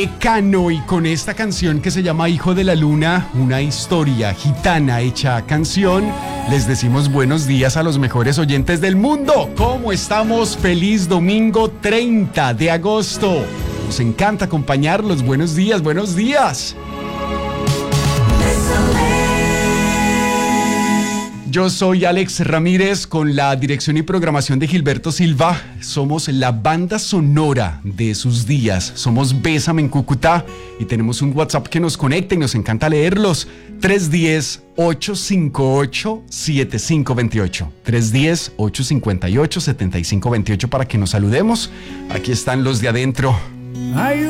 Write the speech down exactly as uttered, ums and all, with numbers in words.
Mecano, y con esta canción que se llama Hijo de la Luna, una historia gitana hecha canción, les decimos buenos días a los mejores oyentes del mundo. ¿Cómo estamos? Feliz domingo treinta de agosto. Nos encanta acompañarlos. Buenos días, buenos días. Yo soy Alex Ramírez, con la dirección y programación de Gilberto Silva. Somos la banda sonora de sus días. Somos Bésame en Cúcuta y tenemos un WhatsApp que nos conecta y nos encanta leerlos. tres uno cero, ocho cinco ocho, siete cinco dos ocho. tres uno cero, ocho cinco ocho, siete cinco dos ocho para que nos saludemos. Aquí están los de adentro.